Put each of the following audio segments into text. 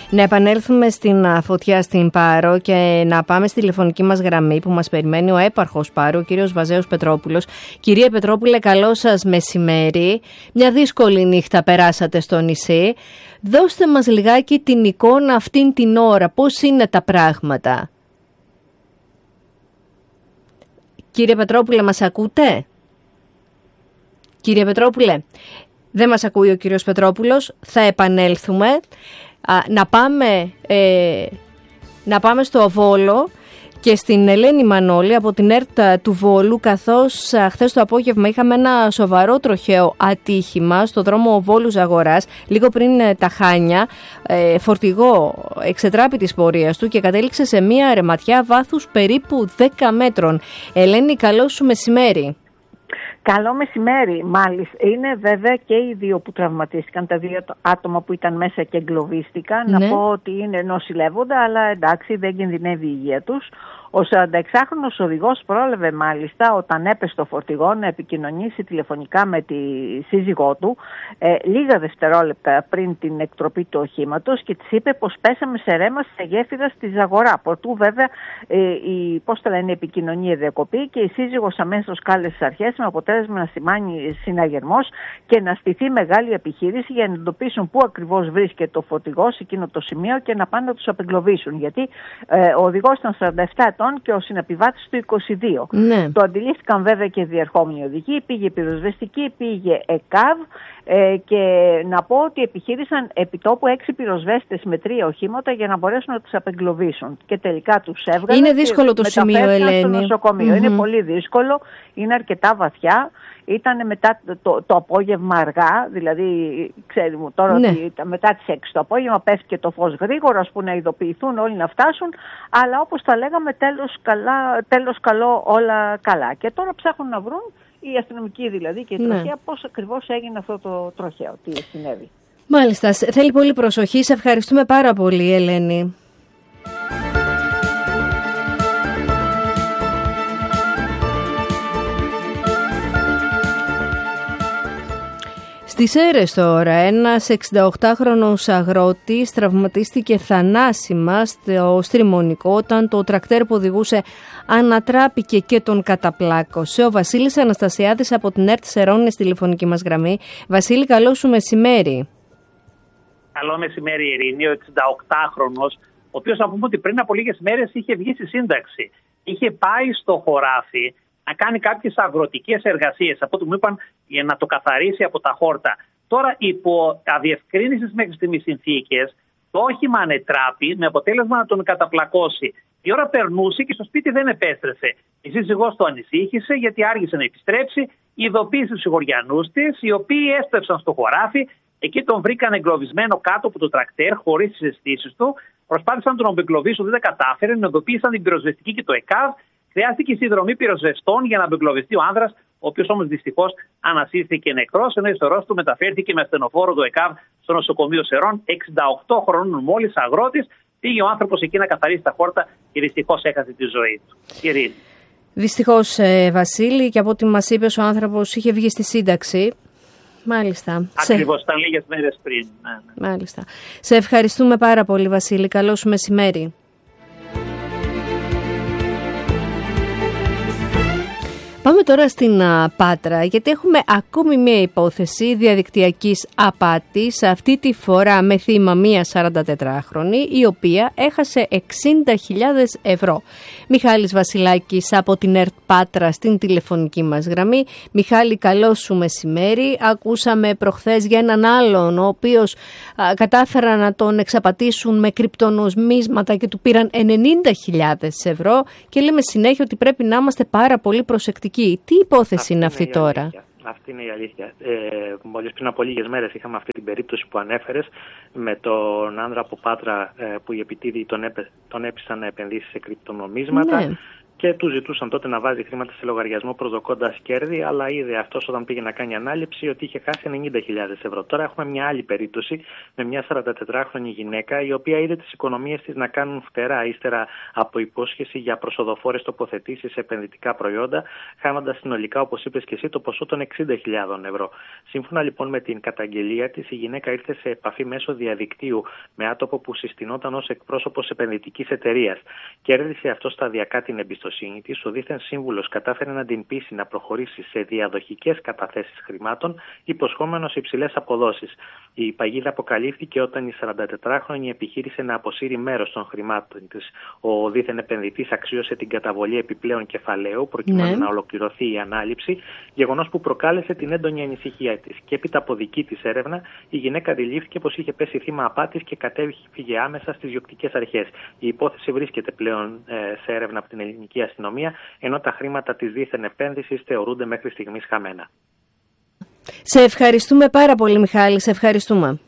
Να επανέλθουμε στην φωτιά στην Πάρο και να πάμε στη τηλεφωνική μας γραμμή που μας περιμένει ο έπαρχος Πάρου, ο κύριος Βαζέος Πετρόπουλος. Κυρία Πετρόπουλε, καλό σας μεσημέρι. Μια δύσκολη νύχτα περάσατε στο νησί. Δώστε μας λιγάκι την εικόνα αυτήν την ώρα. Πώς είναι τα πράγματα? Κύριε Πετρόπουλε, μας ακούτε? Κύριε Πετρόπουλε, δεν μας ακούει ο κύριος Πετρόπουλος. Θα επανέλθουμε. Να πάμε στο Βόλο και στην Ελένη Μανώλη από την ΕΡΤ του Βόλου, καθώς χθες το απόγευμα είχαμε ένα σοβαρό τροχαίο ατύχημα στο δρόμο Βόλου Ζαγοράς, λίγο πριν τα Χάνια. Φορτηγό εξετράπη της πορείας του και κατέληξε σε μια ρεματιά βάθους περίπου 10 μέτρων. Ελένη, καλό σου μεσημέρι. Καλό μεσημέρι, μάλιστα. Είναι βέβαια και οι δύο που τραυματίστηκαν, τα δύο άτομα που ήταν μέσα και εγκλωβίστηκαν. Ναι. Να πω ότι είναι νοσηλεύοντα, αλλά εντάξει, δεν κινδυνεύει η υγεία τους. Ο 46χρονος οδηγός πρόλαβε μάλιστα όταν έπεσε στο φορτηγό να επικοινωνήσει τηλεφωνικά με τη σύζυγό του λίγα δευτερόλεπτα πριν την εκτροπή του οχήματος και της είπε πως πέσαμε σε ρέμα σε γέφυρα στη Ζαγορά. Προτού βέβαια η επικοινωνία διακοπή και η σύζυγος αμέσως κάλεσε τις αρχές με αποτέλεσμα να σημάνει συναγερμός και να στηθεί μεγάλη επιχείρηση για να εντοπίσουν πού ακριβώς βρίσκεται το φορτηγό σε εκείνο το σημείο και να πάνε να τους απεγκλωβίσουν. Γιατί ο οδηγός ήταν 47 και ο συνεπιβάτης του 22. Ναι. Το αντιλήφθηκαν βέβαια και διερχόμενοι οδηγοί, πήγε πυροσβεστική, πήγε ΕΚΑΒ και να πω ότι επιχείρησαν επιτόπου 6 πυροσβέστες με 3 οχήματα για να μπορέσουν να τους απεγκλωβίσουν και τελικά τους έβγαλαν. Είναι δύσκολο το σημείο, Ελένη. Στο νοσοκομείο. Είναι πολύ δύσκολο, είναι αρκετά βαθιά. Ήταν μετά το απόγευμα αργά, δηλαδή ξέρουμε τώρα ότι ήταν μετά τις 6 το απόγευμα, πέφτει και το φως γρήγορα, που να ειδοποιηθούν όλοι να φτάσουν, αλλά όπως τα λέγαμε τέλος καλό όλα καλά. Και τώρα ψάχνουν να βρουν οι αστυνομικοί δηλαδή και η τροχέα πώς ακριβώς έγινε αυτό το τροχαίο, τι συνέβη. Μάλιστα, θέλει πολύ προσοχή, σε ευχαριστούμε πάρα πολύ, Ελένη. Στις Σέρρες τώρα, ένας 68χρονος αγρότης τραυματίστηκε θανάσιμα στο Στριμονικό όταν το τρακτέρ που οδηγούσε ανατράπηκε και τον καταπλάκωσε. Ο Βασίλης Αναστασιάδης από την ΕΡΤ Σερών είναι στη τηλεφωνική μας γραμμή. Βασίλη, καλό σου μεσημέρι. Καλό μεσημέρι, Ειρήνη. Ο 68χρονος, ο οποίος να πούμε ότι πριν από λίγες μέρες είχε βγει στη σύνταξη. Είχε πάει στο χωράφι να κάνει κάποιες αγροτικές εργασίες, από ό,τι μου είπαν, για να το καθαρίσει από τα χόρτα. Τώρα, υπό αδιευκρίνησης μέχρι στιγμής συνθήκες, το όχημα ανετράπη με αποτέλεσμα να τον καταπλακώσει. Η ώρα περνούσε και στο σπίτι δεν επέστρεφε. Η σύζυγός του ανησύχησε γιατί άργησε να επιστρέψει, ειδοποίησε τους σιγουριανούς της, οι οποίοι έστρεψαν στο χωράφι. Εκεί τον βρήκαν εγκλωβισμένο κάτω από το τρακτέρ, χωρίς τις αισθήσεις του. Προσπάθησαν να τον απεγκλωβίσουν, δεν τα κατάφεραν. Ειδοποίησαν την πυροσβεστική και το ΕΚΑΒ. Χρειάστηκε συνδρομή πυροσβεστών για να απεγκλωβιστεί ο άνδρας, ο οποίος όμως δυστυχώς ανασύρθηκε νεκρός, ενώ η ιστορός του μεταφέρθηκε με ασθενοφόρο του ΕΚΑΒ στο νοσοκομείο Σερών. 68 χρόνων μόλις αγρότης, πήγε ο άνθρωπος εκεί να καθαρίσει τα χόρτα και δυστυχώς έχασε τη ζωή του. Ειρήνη. Δυστυχώς, Βασίλη, και από ό,τι μας είπες, ο άνθρωπος είχε βγει στη σύνταξη. Μάλιστα. Ακριβώς, ήταν λίγες μέρες πριν. Ναι. Μάλιστα. Σε ευχαριστούμε πάρα πολύ, Βασίλη. Καλό σου μεσημέρι. Πάμε τώρα στην Πάτρα, γιατί έχουμε ακόμη μία υπόθεση διαδικτυακής απάτης, αυτή τη φορά με θύμα μία 44χρονη, η οποία έχασε 60.000 ευρώ. Μιχάλης Βασιλάκης από την ΕΡΤ Πάτρα στην τηλεφωνική μας γραμμή. Μιχάλη, καλό σου μεσημέρι. Ακούσαμε προχθές για έναν άλλον, ο οποίος κατάφεραν να τον εξαπατήσουν με κρυπτονομίσματα και του πήραν 90.000 ευρώ και λέμε συνέχεια ότι πρέπει να είμαστε πάρα πολύ προσεκτικοί. Τι υπόθεση είναι αυτή τώρα? Αυτή είναι η αλήθεια. Μόλις πριν από λίγες μέρες είχαμε αυτή την περίπτωση που ανέφερες με τον άνδρα από Πάτρα που οι επιτίδιοι τον έπεισαν να επενδύσει σε κρυπτονομίσματα. Ναι. και του ζητούσαν τότε να βάζει χρήματα σε λογαριασμό προσδοκώντας κέρδη, αλλά είδε αυτός όταν πήγε να κάνει ανάληψη ότι είχε χάσει 90.000 ευρώ. Τώρα έχουμε μια άλλη περίπτωση με μια 44χρονη γυναίκα, η οποία είδε τις οικονομίες της να κάνουν φτερά ύστερα από υπόσχεση για προσοδοφόρες τοποθετήσεις σε επενδυτικά προϊόντα, χάνοντας συνολικά, όπως είπες και εσύ, το ποσό των 60.000 ευρώ. Σύμφωνα λοιπόν με την καταγγελία της, η γυναίκα ήρθε σε επαφή μέσω διαδικτύου με άτομο που συστηνόταν ως εκπρόσωπος επενδυτικής εταιρείας. Κέρδισε αυτό σταδιακά την εμπιστοσύνη της. Ο δίθεν σύμβουλος κατάφερε να την πείσει να προχωρήσει σε διαδοχικές καταθέσεις χρημάτων, υποσχόμενος υψηλές αποδόσεις. Η παγίδα αποκαλύφθηκε όταν η 44χρονη επιχείρησε να αποσύρει μέρος των χρημάτων της. Ο δίθεν επενδυτής αξίωσε την καταβολή επιπλέον κεφαλαίου προκειμένου να ολοκληρωθεί η ανάληψη, γεγονός που προκάλεσε την έντονη ανησυχία της. Και έπειτα από δική της έρευνα, η γυναίκα αντιλήφθηκε πως είχε πέσει θύμα απάτης και κατέφυγε άμεσα στις διοκτικές αρχές. Η υπόθεση βρίσκεται πλέον σε έρευνα από την ελληνική αστυνομία, ενώ τα χρήματα της δίθεν επένδυσης θεωρούνται μέχρι στιγμής χαμένα. Σε ευχαριστούμε πάρα πολύ, Μιχάλη. Σε ευχαριστούμε.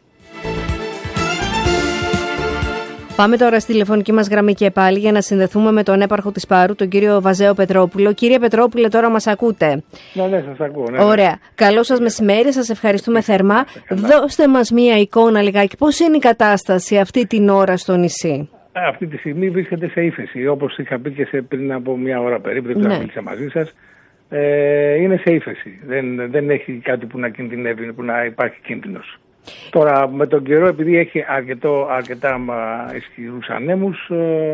Πάμε τώρα στη τηλεφωνική μας γραμμή και πάλι για να συνδεθούμε με τον έπαρχο της Πάρου, τον κύριο Βαζέο Πετρόπουλο. Κύριε Πετρόπουλε, τώρα μας ακούτε? Ναι, σας ακούω. Ναι. Ωραία. Καλό σας μεσημέρι, σας ευχαριστούμε θερμά. Δώστε μας μία εικόνα λιγάκι. Πώς είναι η κατάσταση αυτή την ώρα στο νησί? Αυτή τη στιγμή βρίσκεται σε ύφεση. Όπως είχα πει και πριν από μία ώρα περίπου, δεν ξέρω αν μίλησα μαζί σας. Είναι σε ύφεση. Δεν έχει κάτι που να κινδυνεύει, που να υπάρχει κίνδυνος. Τώρα με τον καιρό, επειδή έχει αρκετά ισχυρούς ανέμους,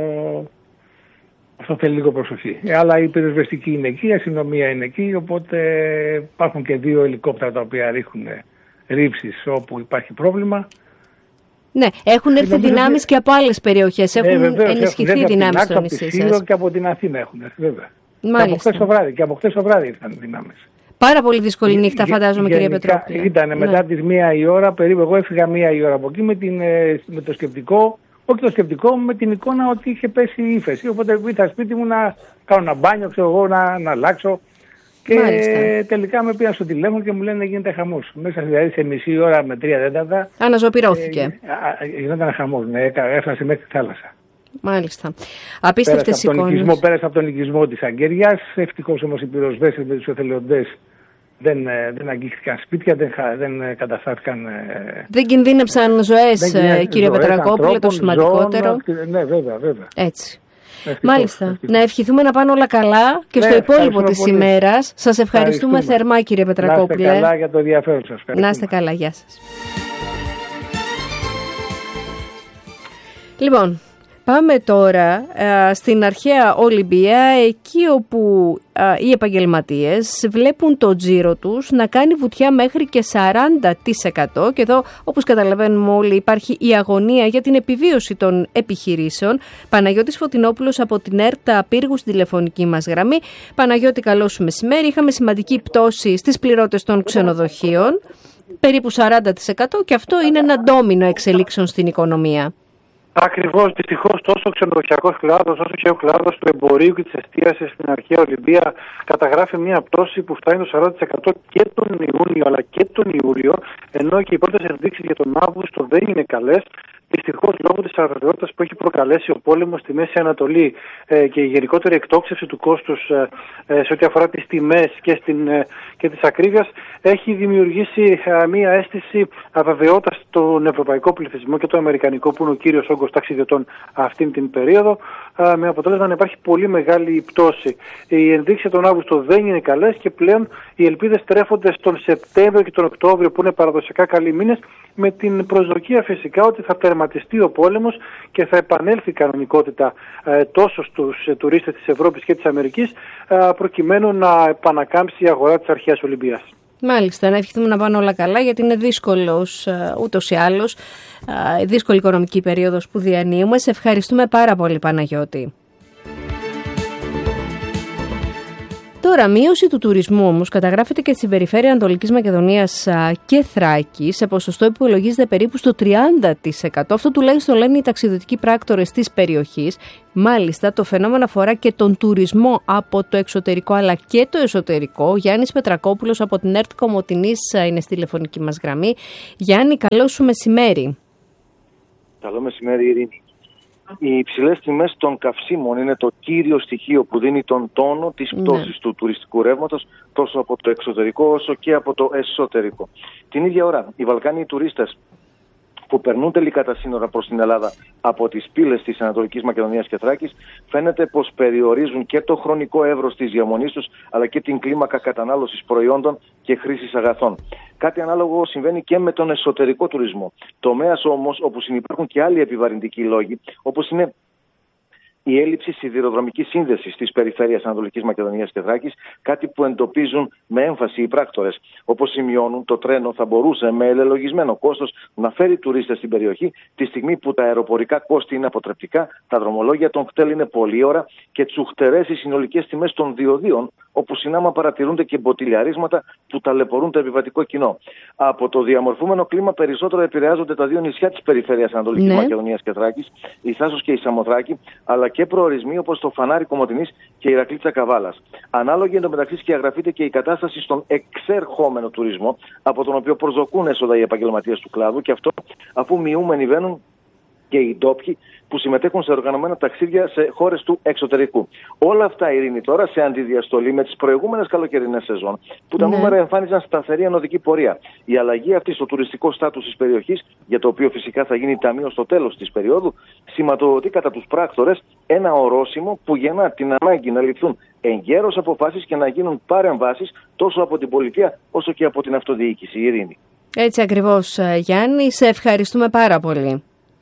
αυτό θέλει λίγο προσοχή. Αλλά η πυροσβεστική είναι εκεί, η αστυνομία είναι εκεί, οπότε υπάρχουν και 2 ελικόπτερα τα οποία ρίχνουν ρήψεις όπου υπάρχει πρόβλημα. Ναι, έχουν έρθει δυνάμεις και από άλλες περιοχές, έχουν ενισχυθεί δυνάμεις στο νησί σας. Από τη Σύρο και από την Αθήνα έχουν έρθει, βέβαια. Και από χθες το βράδυ ήρθαν δυνάμεις. Πάρα πολύ δύσκολη νύχτα, φαντάζομαι, κύριε Πετρόπουλε. Ήταν μετά τις 1 η ώρα, περίπου εγώ έφυγα 1 η ώρα από εκεί με το σκεπτικό, όχι το σκεπτικό, με την εικόνα ότι είχε πέσει η ύφεση. Οπότε ήρθα σπίτι μου να κάνω ένα μπάνιο, ξέρω εγώ, να αλλάξω. Και τελικά με πήγαν στο τηλέφωνο και μου λένε γίνεται χαμός. Μέσα δηλαδή σε μισή ώρα με 3 τέταρτα. Αναζωπυρώθηκε. Γινόταν χαμός, ναι, έφτασε μέχρι τη θάλασσα. Μάλιστα. Απίστευτες εικόνες. Πέρασε από τον οικισμό της Αγγέριας. Ευτυχώς όμως οι πυροσβέστες με τους εθελοντές δεν αγγίχθηκαν σπίτια, δεν καταστάθηκαν. Δεν κινδύνεψαν ζωές, κύριε Πετρακόπουλε, το σημαντικότερο. Ναι, βέβαια. Έτσι. Μάλιστα. Να ευχηθούμε να πάνε όλα καλά και στο υπόλοιπο της ημέρας. Σας ευχαριστούμε θερμά, κύριε Πετρακόπουλε. Να είστε καλά για το ενδιαφέρον σας. Να είστε καλά. Γεια σας. Λοιπόν, πάμε τώρα στην αρχαία Ολυμπία, εκεί όπου οι επαγγελματίες βλέπουν το τζίρο τους να κάνει βουτιά μέχρι και 40%. Και εδώ, όπως καταλαβαίνουμε όλοι, υπάρχει η αγωνία για την επιβίωση των επιχειρήσεων. Παναγιώτης Φωτεινόπουλος από την ΕΡΤΑ Πύργου στην τηλεφωνική μας γραμμή. Παναγιώτη, καλό σου μεσημέρι. Είχαμε σημαντική πτώση στις πληρώτες των ξενοδοχείων, περίπου 40%, και αυτό είναι ένα ντόμινο εξελίξεων στην οικονομία. Ακριβώς, δυστυχώς τόσο ο ξενοδοχειακός κλάδος όσο και ο κλάδος του εμπορίου και της εστίασης στην αρχαία Ολυμπία καταγράφει μια πτώση που φτάνει το 40% και τον Ιούνιο αλλά και τον Ιούλιο, ενώ και οι πρώτες ενδείξεις για τον Αύγουστο δεν είναι καλές. Δυστυχώς, λόγω της αβεβαιότητας που έχει προκαλέσει ο πόλεμος στη Μέση Ανατολή και η γενικότερη εκτόξευση του κόστους σε ό,τι αφορά τις τιμές και της ακρίβειας, έχει δημιουργήσει μία αίσθηση αβεβαιότητας στον ευρωπαϊκό πληθυσμό και το αμερικανικό, που είναι ο κύριος όγκος ταξιδιωτών αυτήν την περίοδο, με αποτέλεσμα να υπάρχει πολύ μεγάλη πτώση. Οι ενδείξεις για τον Αύγουστο δεν είναι καλές και πλέον οι ελπίδες τρέφονται στον Σεπτέμβριο και τον Οκτώβριο, που είναι παραδοσιακά καλοί μήνες, με την προσδοκία φυσικά ότι θα τερματιστεί ο πόλεμος και θα επανέλθει η κανονικότητα τόσο στους τουρίστες της Ευρώπης και της Αμερικής, προκειμένου να επανακάμψει η αγορά της αρχαίας Ολυμπίας. Μάλιστα, να ευχηθούμε να πάνε όλα καλά, γιατί είναι δύσκολος ούτως ή άλλως, δύσκολη οικονομική περίοδος που διανύουμε. Σε ευχαριστούμε πάρα πολύ, Παναγιώτη. Τώρα, μείωση του τουρισμού όμως καταγράφεται και στην περιφέρεια Ανατολικής Μακεδονίας και Θράκης. Σε ποσοστό υπολογίζεται περίπου στο 30%. Αυτό τουλάχιστον λένε οι ταξιδιωτικοί πράκτορες της περιοχής. Μάλιστα, το φαινόμενο αφορά και τον τουρισμό από το εξωτερικό αλλά και το εσωτερικό. Γιάννης Πετρακόπουλος από την ΕΡΤ Κομοτηνής είναι στη τηλεφωνική μας γραμμή. Γιάννη, καλό σου μεσημέρι. Καλό μεσημέρι, Ειρήνη. Οι υψηλές τιμές των καυσίμων είναι το κύριο στοιχείο που δίνει τον τόνο της πτώσης του τουριστικού ρεύματος, τόσο από το εξωτερικό όσο και από το εσωτερικό. Την ίδια ώρα, οι Βαλκάνιοι τουρίστες που περνούν τελικά τα σύνορα προς την Ελλάδα από τις πύλες της Ανατολικής Μακεδονίας και Θράκης, φαίνεται πως περιορίζουν και το χρονικό εύρος της διαμονής τους, αλλά και την κλίμακα κατανάλωσης προϊόντων και χρήσης αγαθών. Κάτι ανάλογο συμβαίνει και με τον εσωτερικό τουρισμό. Τομέας όμως όπου συνυπάρχουν και άλλοι επιβαρυντικοί λόγοι, όπως είναι η έλλειψη σιδηροδρομικής σύνδεσης της περιφέρειας Ανατολικής Μακεδονίας και Θράκης, κάτι που εντοπίζουν με έμφαση οι πράκτορες. Όπως σημειώνουν, το τρένο θα μπορούσε με ελελογισμένο κόστος να φέρει τουρίστες στην περιοχή, τη στιγμή που τα αεροπορικά κόστη είναι αποτρεπτικά, τα δρομολόγια των κτέλ είναι πολλή ώρα και τσουχτερές οι συνολικές τιμές των διοδίων, όπου συνάμα παρατηρούνται και μποτιλιαρίσματα που ταλαιπωρούν το επιβατικό κοινό. Από το διαμορφούμενο κλίμα περισσότερο επηρεάζονται τα δύο νησιά της περιφέρειας Ανατολικής Μακεδονίας και Θράκης, η Θάσος και η Σαμοθράκη, αλλά και προορισμοί όπως το Φανάρι Κομοτηνής και η Ηρακλήτσα Καβάλας. Ανάλογη εντωμεταξύ σκιαγραφείται και η κατάσταση στον εξερχόμενο τουρισμό, από τον οποίο προσδοκούν έσοδα οι επαγγελματίες του κλάδου, και αυτό αφού μειούμενοι βαίνουν και οι ντόπιοι που συμμετέχουν σε οργανωμένα ταξίδια σε χώρες του εξωτερικού. Όλα αυτά, Ειρήνη, τώρα σε αντιδιαστολή με τις προηγούμενες καλοκαιρινές σεζόν, που τα νούμερα εμφάνιζαν σταθερή ανωδική πορεία. Η αλλαγή αυτή στο τουριστικό στάτους της περιοχής, για το οποίο φυσικά θα γίνει ταμείο στο τέλος της περίοδου, σηματοδοτεί κατά τους πράκτορες ένα ορόσημο που γεννά την ανάγκη να ληφθούν εγκαίρως αποφάσεις και να γίνουν παρεμβάσεις τόσο από την πολιτεία όσο και από την αυτοδιοίκηση. Ειρήνη. Έτσι ακριβώς, Γιάννη. Σε ευχαριστούμε πάρα πολύ.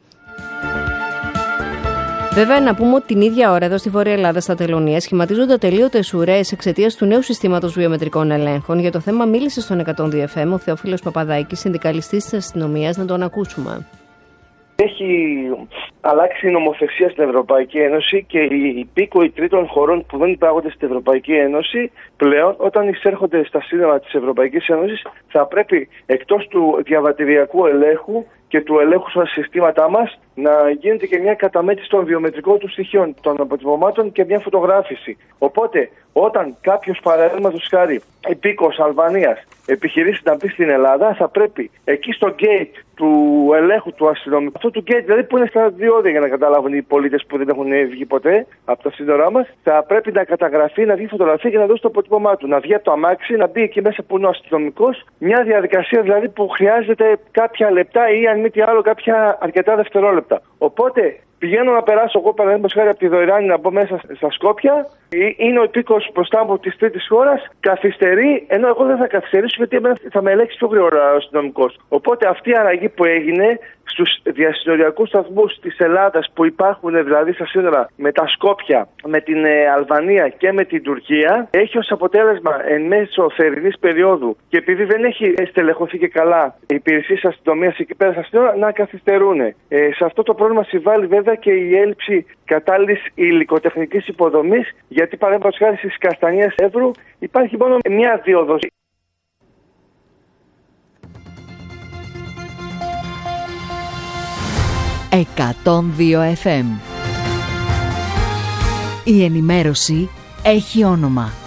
Βέβαια, να πούμε ότι την ίδια ώρα εδώ στη Βόρεια Ελλάδα, στα Τελωνία, σχηματίζονται ατελείωτες ουρές εξαιτίας του νέου συστήματος βιομετρικών ελέγχων. Για το θέμα μίλησε στον 102 FM ο Θεόφιλος Παπαδάκης, συνδικαλιστής της αστυνομίας. Να τον ακούσουμε. Έχει αλλάξει η νομοθεσία στην Ευρωπαϊκή Ένωση και οι υπήκοοι τρίτων χωρών που δεν υπάγονται στην Ευρωπαϊκή Ένωση πλέον, όταν εισέρχονται στα σύνορα της Ευρωπαϊκής Ένωσης, θα πρέπει εκτός του διαβατηριακού ελέγχου και του ελέγχου στα συστήματά μας να γίνεται και μια καταμέτρηση των βιομετρικών του στοιχείων, των αποτυπωμάτων και μια φωτογράφηση. Οπότε, όταν κάποιος, παραδείγματος χάρη, υπήκος Αλβανίας επιχειρήσει να μπει στην Ελλάδα, θα πρέπει εκεί στο gate του ελέγχου του αστυνομικού, αυτό του gate δηλαδή που είναι στα διόδια, για να καταλάβουν οι πολίτες που δεν έχουν βγει ποτέ από τα σύνορά μας, θα πρέπει να καταγραφεί, να βγει φωτογραφία και να δώσει το αποτύπωμά του. Να βγει από το αμάξι, να μπει εκεί μέσα που είναι ο αστυνομικός. Μια διαδικασία δηλαδή που χρειάζεται κάποια λεπτά ή αν μη τι άλλο κάποια αρκετά δευτερόλεπτα. Οπότε πηγαίνω να περάσω εγώ, παραδείγματος χάρη, από τη Δωηράνη να μπω μέσα στα Σκόπια, είναι ο υπήκος μπροστά μου της τρίτης χώρας, καθυστερεί, ενώ εγώ δεν θα καθυστερήσω γιατί θα με ελέγξει πιο γρήγορα ο αστυνομικός. Οπότε αυτή η αλλαγή που έγινε στους διασυνοριακούς σταθμούς της Ελλάδας που υπάρχουν δηλαδή στα σύνορα με τα Σκόπια, με την Αλβανία και με την Τουρκία, έχει ως αποτέλεσμα εν μέσω θερινής περίοδου και επειδή δεν έχει στελεχωθεί και καλά οι υπηρεσίες αστυνομίας εκεί πέρα στα σύνορα να καθυστερούν. Σε αυτό το πρόβλημα συμβάλλει βέβαια και η έλλειψη κατάλληλης υλικοτεχνικής υποδομής, γιατί παραδείγματος χάρη στις Καστανιές Εύρου υπάρχει μόνο μια δίωδος. 102 FM. Η ενημέρωση έχει όνομα.